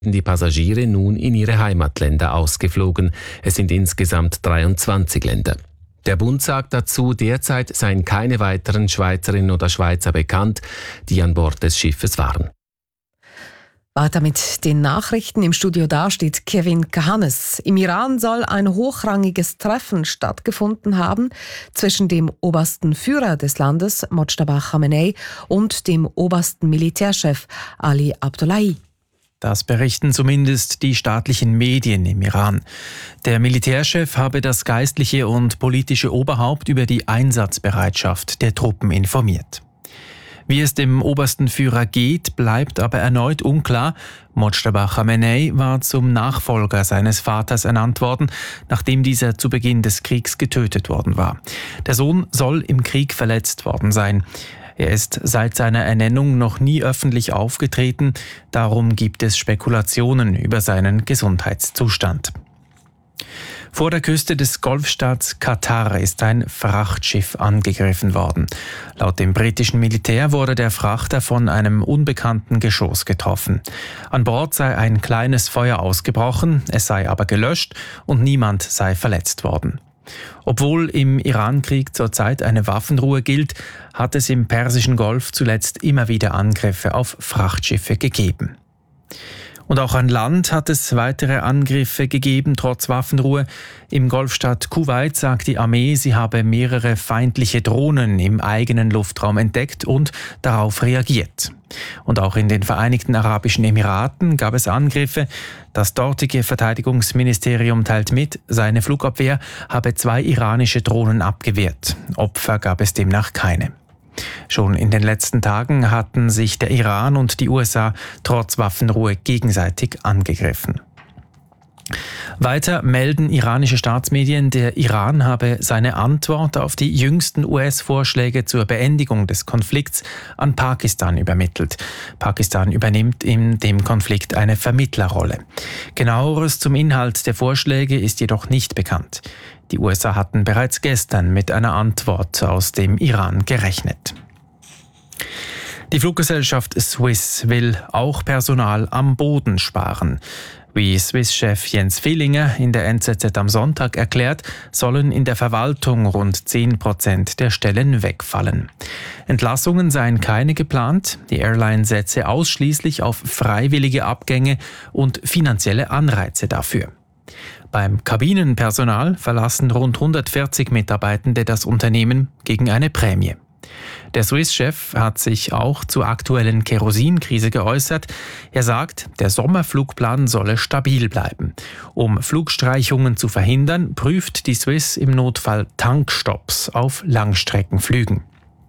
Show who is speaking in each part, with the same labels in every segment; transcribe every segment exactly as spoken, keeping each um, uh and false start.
Speaker 1: die Passagiere nun in ihre Heimatländer ausgeflogen. Es sind insgesamt dreiundzwanzig Länder. Der Bund sagt dazu, derzeit seien keine weiteren Schweizerinnen oder Schweizer bekannt, die an Bord des Schiffes waren.
Speaker 2: Weiter mit den Nachrichten. Im Studio da steht Kevin Kahannes. Im Iran soll ein hochrangiges Treffen stattgefunden haben zwischen dem obersten Führer des Landes, Mojtaba Khamenei, und dem obersten Militärchef Ali Abdullahi.
Speaker 3: Das berichten zumindest die staatlichen Medien im Iran. Der Militärchef habe das geistliche und politische Oberhaupt über die Einsatzbereitschaft der Truppen informiert. Wie es dem obersten Führer geht, bleibt aber erneut unklar. Mojtaba Khamenei war zum Nachfolger seines Vaters ernannt worden, nachdem dieser zu Beginn des Kriegs getötet worden war. Der Sohn soll im Krieg verletzt worden sein. Er ist seit seiner Ernennung noch nie öffentlich aufgetreten, darum gibt es Spekulationen über seinen Gesundheitszustand. Vor der Küste des Golfstaats Katar ist ein Frachtschiff angegriffen worden. Laut dem britischen Militär wurde der Frachter von einem unbekannten Geschoss getroffen. An Bord sei ein kleines Feuer ausgebrochen, es sei aber gelöscht und niemand sei verletzt worden. Obwohl im Irankrieg zurzeit eine Waffenruhe gilt, hat es im Persischen Golf zuletzt immer wieder Angriffe auf Frachtschiffe gegeben. Und auch an Land hat es weitere Angriffe gegeben, trotz Waffenruhe. Im Golfstaat Kuwait sagt die Armee, sie habe mehrere feindliche Drohnen im eigenen Luftraum entdeckt und darauf reagiert. Und auch in den Vereinigten Arabischen Emiraten gab es Angriffe. Das dortige Verteidigungsministerium teilt mit, seine Flugabwehr habe zwei iranische Drohnen abgewehrt. Opfer gab es demnach keine. Schon in den letzten Tagen hatten sich der Iran und die U S A trotz Waffenruhe gegenseitig angegriffen. Weiter melden iranische Staatsmedien, der Iran habe seine Antwort auf die jüngsten U S-Vorschläge zur Beendigung des Konflikts an Pakistan übermittelt. Pakistan übernimmt in dem Konflikt eine Vermittlerrolle. Genaueres zum Inhalt der Vorschläge ist jedoch nicht bekannt. Die U S A hatten bereits gestern mit einer Antwort aus dem Iran gerechnet. Die Fluggesellschaft Swiss will auch Personal am Boden sparen. Wie Swiss-Chef Jens Villinger in der N Z Z am Sonntag erklärt, sollen in der Verwaltung rund zehn Prozent der Stellen wegfallen. Entlassungen seien keine geplant. Die Airline setze ausschließlich auf freiwillige Abgänge und finanzielle Anreize dafür. Beim Kabinenpersonal verlassen rund hundertvierzig Mitarbeitende das Unternehmen gegen eine Prämie. Der Swiss-Chef hat sich auch zur aktuellen Kerosinkrise geäußert. Er sagt, der Sommerflugplan solle stabil bleiben. Um Flugstreichungen zu verhindern, prüft die Swiss im Notfall Tankstopps auf Langstreckenflügen.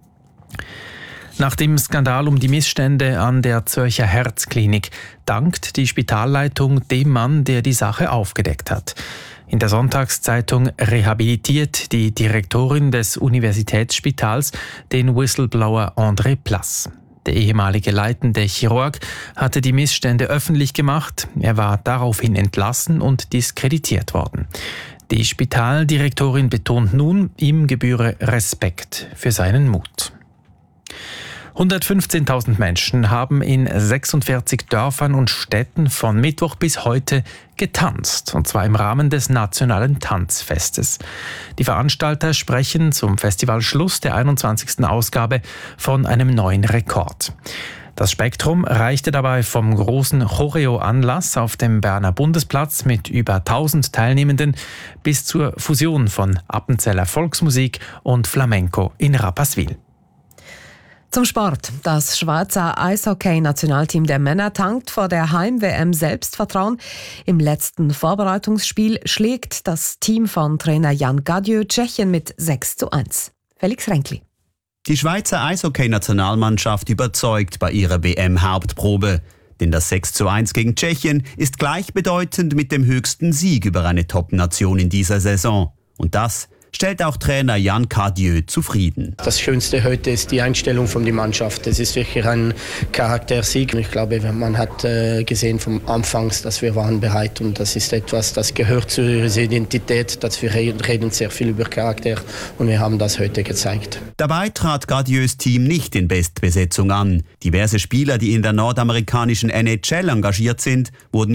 Speaker 3: Nach dem Skandal um die Missstände an der Zürcher Herzklinik dankt die Spitalleitung dem Mann, der die Sache aufgedeckt hat. In der Sonntagszeitung rehabilitiert die Direktorin des Universitätsspitals den Whistleblower André Plass. Der ehemalige leitende Chirurg hatte die Missstände öffentlich gemacht. Er war daraufhin entlassen und diskreditiert worden. Die Spitaldirektorin betont nun, ihm gebühre Respekt für seinen Mut. hundertfünfzehntausend Menschen haben in sechsundvierzig Dörfern und Städten von Mittwoch bis heute getanzt, und zwar im Rahmen des Nationalen Tanzfestes. Die Veranstalter sprechen zum Festivalschluss der einundzwanzigsten Ausgabe von einem neuen Rekord. Das Spektrum reichte dabei vom großen Choreo-Anlass auf dem Berner Bundesplatz mit über tausend Teilnehmenden bis zur Fusion von Appenzeller Volksmusik und Flamenco in Rapperswil.
Speaker 2: Zum Sport. Das Schweizer Eishockey-Nationalteam der Männer tankt vor der Heim-W M Selbstvertrauen. Im letzten Vorbereitungsspiel schlägt das Team von Trainer Jan Gadieu Tschechien mit sechs zu eins. Felix Renkli.
Speaker 4: Die Schweizer Eishockey-Nationalmannschaft überzeugt bei ihrer W M-Hauptprobe. Denn das sechs zu eins gegen Tschechien ist gleichbedeutend mit dem höchsten Sieg über eine Top-Nation in dieser Saison. Und das stellt auch Trainer Yann Cadieux zufrieden.
Speaker 5: Das Schönste heute ist die Einstellung von der Mannschaft. Es ist wirklich ein Charaktersieg. Ich glaube, man hat äh, gesehen vom Anfang, dass wir waren bereit und das ist etwas, das gehört zu unserer Identität, dass wir reden sehr viel über Charakter und wir haben das heute gezeigt.
Speaker 4: Dabei trat Cadieux Team nicht in Bestbesetzung an. Diverse Spieler, die in der nordamerikanischen N H L engagiert sind, wurden